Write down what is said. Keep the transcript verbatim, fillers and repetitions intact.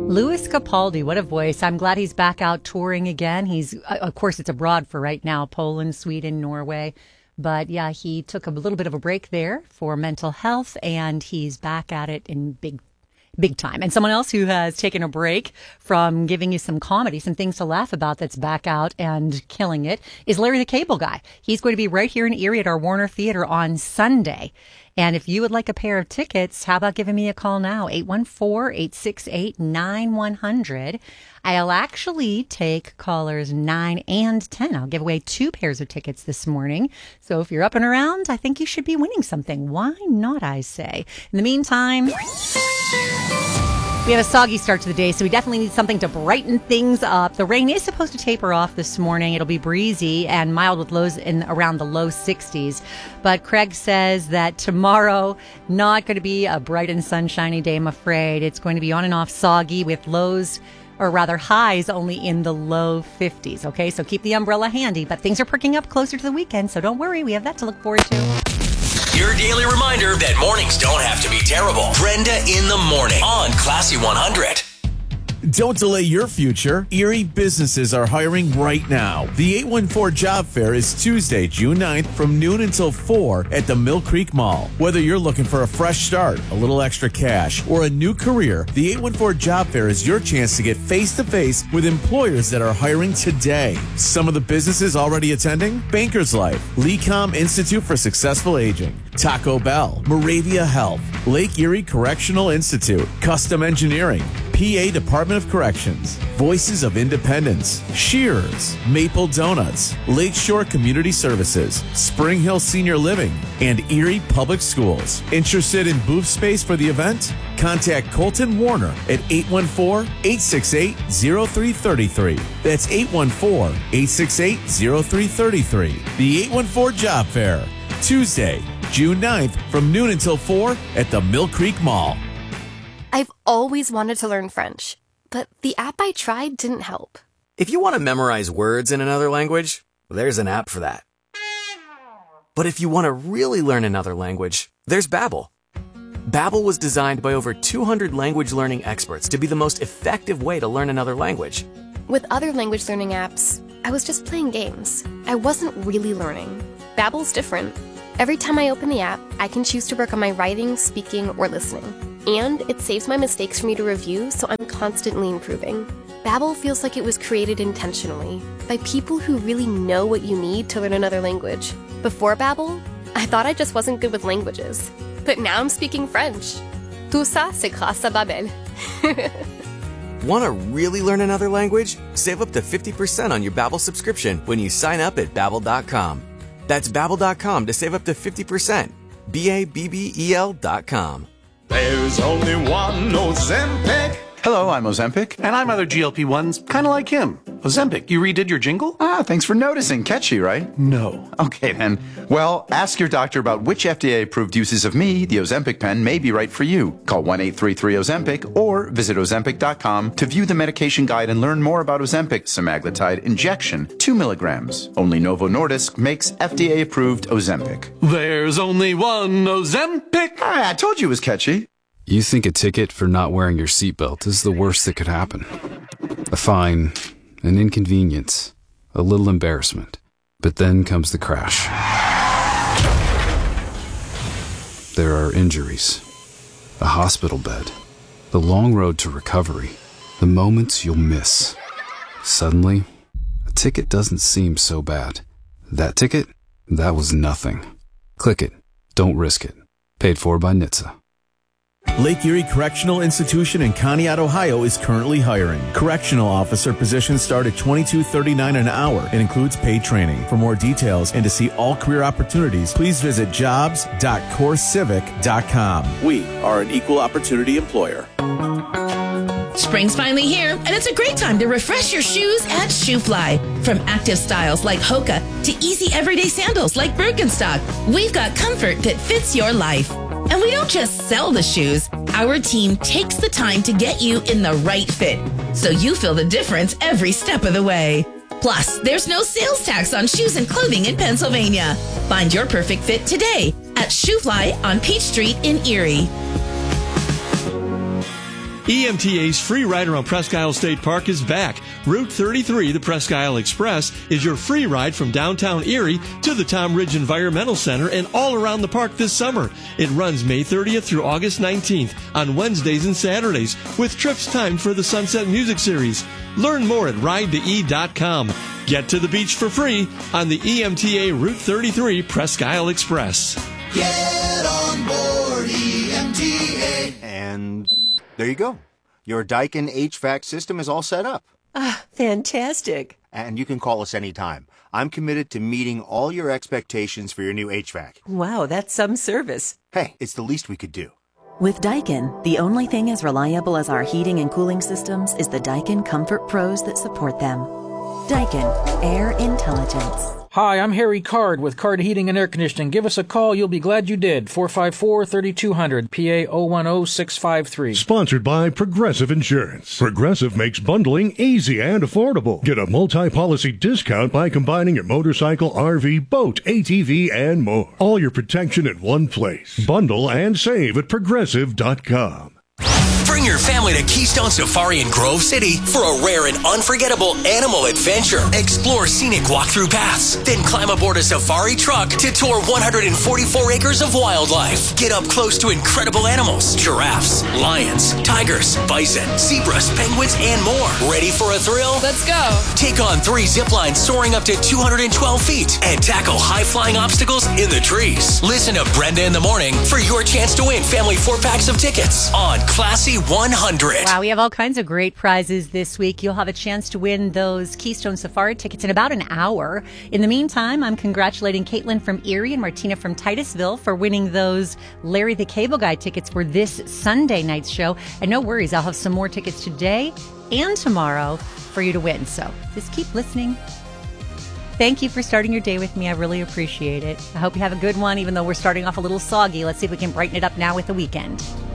Louis Capaldi, what a voice. I'm glad he's back out touring again. He's, of course, it's abroad for right now, Poland, Sweden, Norway. But yeah, he took a little bit of a break there for mental health, and he's back at it in big Big time. And someone else who has taken a break from giving you some comedy, some things to laugh about that's back out and killing it is Larry the Cable Guy. He's going to be right here in Erie at our Warner Theater on Sunday. And if you would like a pair of tickets, how about giving me a call now? eight one four, eight six eight, nine one zero zero. I'll actually take callers nine and ten. I'll give away two pairs of tickets this morning. So if you're up and around, I think you should be winning something. Why not, I say? In the meantime, we have a soggy start to the day, so we definitely need something to brighten things up. The rain is supposed to taper off this morning. It'll be breezy and mild with lows in around the low sixties. But Craig says that tomorrow, not going to be a bright and sunshiny day, I'm afraid. It's going to be on and off soggy with lows, or rather highs, only in the low fifties. Okay, so keep the umbrella handy. But things are perking up closer to the weekend, so don't worry. We have that to look forward to. Your daily reminder that mornings don't have to be terrible. Brenda in the morning on Classy one hundred. Don't delay your future. Erie businesses are hiring right now. The eight one four Job Fair is Tuesday, June ninth from noon until four at the Mill Creek Mall. Whether you're looking for a fresh start, a little extra cash, or a new career, the eight one four Job Fair is your chance to get face-to-face with employers that are hiring today. Some of the businesses already attending: Bankers Life, Lecom Institute for Successful Aging, Taco Bell, Moravia Health, Lake Erie Correctional Institute, Custom Engineering, P A Department of Corrections, Voices of Independence, Shearers, Maple Donuts, Lakeshore Community Services, Spring Hill Senior Living, and Erie Public Schools. Interested in booth space for the event? Contact Colton Warner at eight one four, eight six eight, zero three three three. That's eight one four, eight six eight, zero three three three. The eight one four Job Fair, Tuesday, June ninth from noon until four at the Mill Creek Mall. I've always wanted to learn French, but the app I tried didn't help. If you want to memorize words in another language, there's an app for that. But if you want to really learn another language, there's Babbel. Babbel was designed by over two hundred language learning experts to be the most effective way to learn another language. With other language learning apps, I was just playing games. I wasn't really learning. Babbel's different. Every time I open the app, I can choose to work on my writing, speaking, or listening. And it saves my mistakes for me to review, so I'm constantly improving. Babbel feels like it was created intentionally by people who really know what you need to learn another language. Before Babbel, I thought I just wasn't good with languages. But now I'm speaking French. Tout ça, c'est grâce à Babbel. Want to really learn another language? Save up to fifty percent on your Babbel subscription when you sign up at babbel dot com. That's babbel dot com to save up to fifty percent. B A B B E L dot com. There's only one Ozempic. Hello, I'm Ozempic. And I'm other G L P ones, kind of like him. Ozempic, you redid your jingle? Ah, thanks for noticing. Catchy, right? No. Okay, then. Well, ask your doctor about which F D A-approved uses of me, the Ozempic pen, may be right for you. Call one eight three three Ozempic or visit ozempic dot com to view the medication guide and learn more about Ozempic semaglutide injection, two milligrams. Only Novo Nordisk makes F D A-approved Ozempic. There's only one Ozempic. Ah, I told you it was catchy. You think a ticket for not wearing your seatbelt is the worst that could happen. A fine, an inconvenience, a little embarrassment. But then comes the crash. There are injuries, a hospital bed, the long road to recovery, the moments you'll miss. Suddenly, a ticket doesn't seem so bad. That ticket? That was nothing. Click it. Don't risk it. Paid for by N H T S A. Lake Erie Correctional Institution in Conneaut, Ohio is currently hiring. Correctional officer positions start at twenty-two thirty-nine an hour and includes paid training. For more details and to see all career opportunities, please visit jobs dot core civic dot com. We are an equal opportunity employer. Spring's finally here, and it's a great time to refresh your shoes at ShoeFly. From active styles like Hoka to easy everyday sandals like Birkenstock, we've got comfort that fits your life. And we don't just sell the shoes. Our team takes the time to get you in the right fit, so you feel the difference every step of the way. Plus, there's no sales tax on shoes and clothing in Pennsylvania. Find your perfect fit today at ShoeFly on Peach Street in Erie. E M T A's free ride around Presque Isle State Park is back. Route thirty-three, the Presque Isle Express, is your free ride from downtown Erie to the Tom Ridge Environmental Center and all around the park this summer. It runs May thirtieth through August nineteenth on Wednesdays and Saturdays, with trips timed for the Sunset Music Series. Learn more at ride to e dot com. Get to the beach for free on the E M T A Route thirty-three Presque Isle Express. Get on board E M T A. And there you go. Your Daikin H V A C system is all set up. Ah, fantastic. And you can call us anytime. I'm committed to meeting all your expectations for your new H V A C. Wow, that's some service. Hey, it's the least we could do. With Daikin, the only thing as reliable as our heating and cooling systems is the Daikin Comfort Pros that support them. Daikin, air intelligence. Hi, I'm Harry Card with Card Heating and Air Conditioning. Give us a call. You'll be glad you did. four five four, three two zero zero, P A zero one zero six five three. Sponsored by Progressive Insurance. Progressive makes bundling easy and affordable. Get a multi-policy discount by combining your motorcycle, R V, boat, A T V, and more. All your protection in one place. Bundle and save at progressive dot com. Bring your family to Keystone Safari in Grove City for a rare and unforgettable animal adventure. Explore scenic walkthrough paths, then climb aboard a safari truck to tour one hundred forty-four acres of wildlife. Get up close to incredible animals, giraffes, lions, tigers, bison, zebras, penguins, and more. Ready for a thrill? Let's go. Take on three zip lines soaring up to two hundred twelve feet and tackle high-flying obstacles in the trees. Listen to Brenda in the Morning for your chance to win family four packs of tickets on Classy one hundred. Wow, we have all kinds of great prizes this week. You'll have a chance to win those Keystone Safari tickets in about an hour. In the meantime, I'm congratulating Caitlin from Erie and Martina from Titusville for winning those Larry the Cable Guy tickets for this Sunday night's show. And no worries, I'll have some more tickets today and tomorrow for you to win. So just keep listening. Thank you for starting your day with me. I really appreciate it. I hope you have a good one, even though we're starting off a little soggy. Let's see if we can brighten it up now with the weekend.